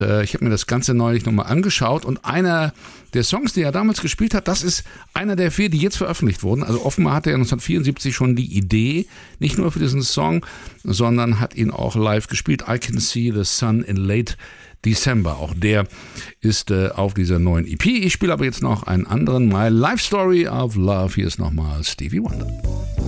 Ich habe mir das Ganze neulich nochmal angeschaut und einer der Songs, die er damals gespielt hat, das ist einer der 4, die jetzt veröffentlicht wurden. Also offenbar hatte er 1974 schon die Idee, nicht nur für diesen Song, sondern hat ihn auch live gespielt. I Can See the Sun in Late December. Auch der ist auf dieser neuen EP. Ich spiele aber jetzt noch einen anderen, My Life Story of Love. Hier ist nochmal Stevie Wonder.